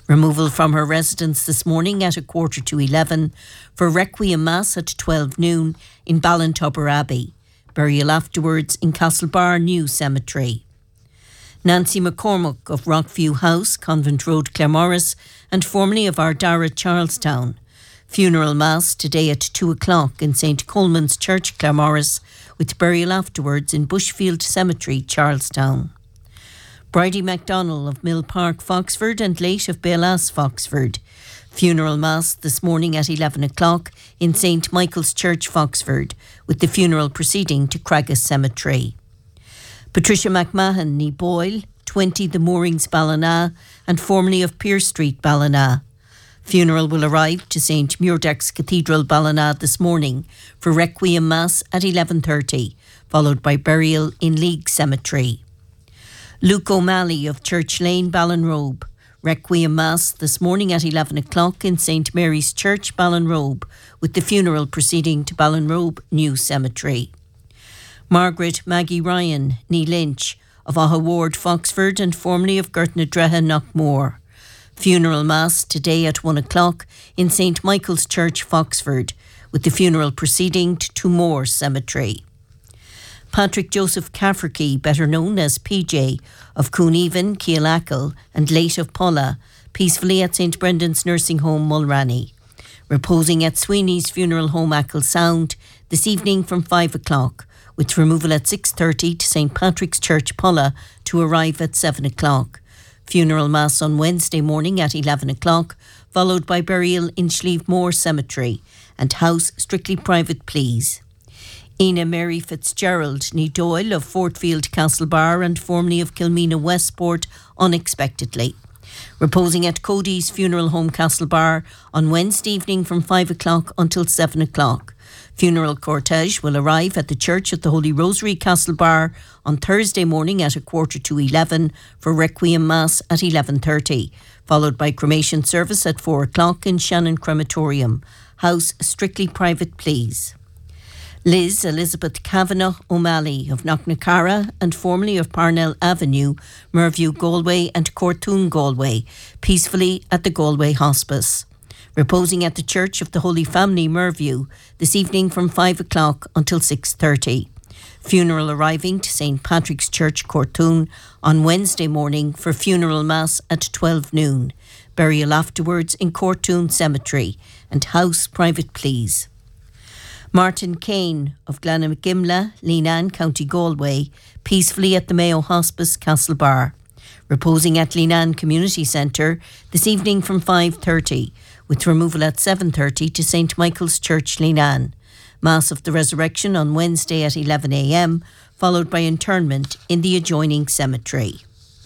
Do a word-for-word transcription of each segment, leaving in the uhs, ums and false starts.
Removal from her residence this morning at a quarter to eleven for Requiem Mass at twelve noon in Ballintubber Abbey. Burial afterwards in Castlebar New Cemetery. Nancy McCormick of Rockview House, Convent Road, Claremorris, and formerly of Ardara, Charlestown. Funeral Mass today at two o'clock in Saint Coleman's Church, Claremorris, with burial afterwards in Bushfield Cemetery, Charlestown. Bridie MacDonald of Mill Park, Foxford, and late of Belas, Foxford. Funeral Mass this morning at eleven o'clock in Saint Michael's Church, Foxford, with the funeral proceeding to Craggas Cemetery. Patricia McMahon, ní Boyle, twenty The Moorings, Ballina, and formerly of Pierce Street, Ballina. Funeral will arrive to Saint Muirdax Cathedral, Ballina this morning for Requiem Mass at eleven thirty, followed by burial in League Cemetery. Luke O'Malley of Church Lane, Ballinrobe. Requiem Mass this morning at eleven o'clock in Saint Mary's Church, Ballinrobe, with the funeral proceeding to Ballinrobe New Cemetery. Margaret Maggie Ryan, ní Lynch, of Aha Ward, Foxford, and formerly of Gertnadreha, Knockmore. Funeral Mass today at one o'clock in Saint Michael's Church, Foxford, with the funeral proceeding to Tumore Cemetery. Patrick Joseph Cafferkey, better known as P J, of Cooneven, Keelackle, and late of Pulla, peacefully at Saint Brendan's Nursing Home, Mulranny. Reposing at Sweeney's Funeral Home, Achill Sound, this evening from five o'clock, with removal at six thirty to Saint Patrick's Church, Pulla, to arrive at seven o'clock. Funeral Mass on Wednesday morning at eleven o'clock, followed by burial in Schlievemore Cemetery, and house strictly private, please. Ina Mary Fitzgerald, ní Doyle, of Fortfield, Castlebar, and formerly of Kilmena, Westport, unexpectedly. Reposing at Cody's Funeral Home, Castlebar, on Wednesday evening from five o'clock until seven o'clock. Funeral cortege will arrive at the Church of the Holy Rosary, Castlebar, on Thursday morning at a quarter to eleven for Requiem Mass at eleven thirty, followed by cremation service at four o'clock in Shannon Crematorium. House strictly private, please. Liz Elizabeth Kavanagh O'Malley of Knocknacara and formerly of Parnell Avenue, Merview, Galway, and Cortoon, Galway, peacefully at the Galway Hospice. Reposing at the Church of the Holy Family, Merview, this evening from five o'clock until six thirty. Funeral arriving to Saint Patrick's Church, Cortoon, on Wednesday morning for funeral mass at twelve noon. Burial afterwards in Cortoon Cemetery, and house private, please. Martin Kane of Glanamgimla, Leenane, County Galway, peacefully at the Mayo Hospice, Castlebar. Reposing at Leenane Community Centre this evening from five thirty, with removal at seven thirty to Saint Michael's Church, Leenane. Mass of the Resurrection on Wednesday at eleven a.m, followed by interment in the adjoining cemetery.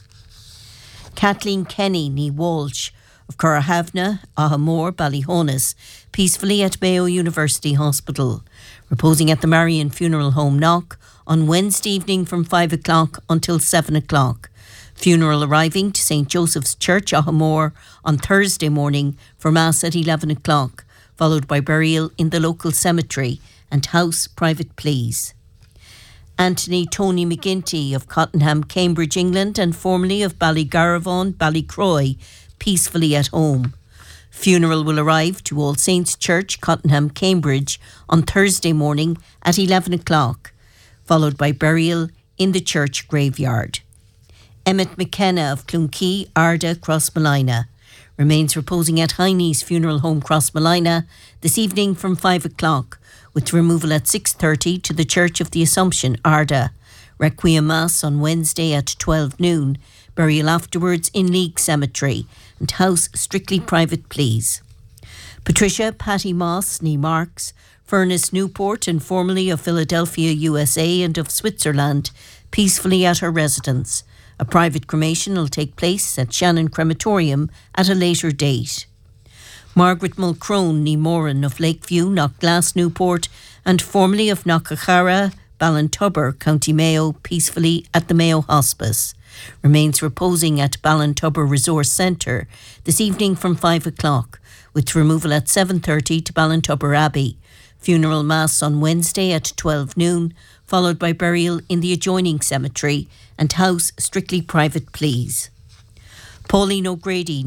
Kathleen Kenny, ní Walsh, of Currahavna, Ahamore, Ballyhonus, peacefully at Mayo University Hospital. Reposing at the Marion Funeral Home, Knock, on Wednesday evening from five o'clock until seven o'clock. Funeral arriving to Saint Joseph's Church, Ahamore, on Thursday morning for Mass at eleven o'clock, followed by burial in the local cemetery, and house private, please. Anthony Tony McGinty of Cottenham, Cambridge, England, and formerly of Ballygarravon, Ballycroy, peacefully at home. Funeral will arrive to All Saints Church, Cottenham, Cambridge, on Thursday morning at eleven o'clock, followed by burial in the church graveyard. Emmett McKenna of Clunkey, Arda, Crossmolina, remains reposing at Heine's Funeral Home, Crossmolina, this evening from five o'clock, with removal at six thirty to the Church of the Assumption, Arda. Requiem Mass on Wednesday at twelve noon, burial afterwards in League Cemetery, and house strictly private, please. Patricia Patty Moss, ní Marks, Furnace Newport, and formerly of Philadelphia, U S A, and of Switzerland, peacefully at her residence. A private cremation will take place at Shannon Crematorium at a later date. Margaret Mulcrone, ní Moran, of Lakeview, Knockglass, Newport, and formerly of Knockachara, Ballintubber, County Mayo, peacefully at the Mayo Hospice. Remains reposing at Ballintubber Resource Centre this evening from five o'clock, with removal at seven thirty to Ballintubber Abbey. Funeral Mass on Wednesday at twelve noon, followed by burial in the adjoining cemetery, and house strictly private, please. Pauline O'Grady,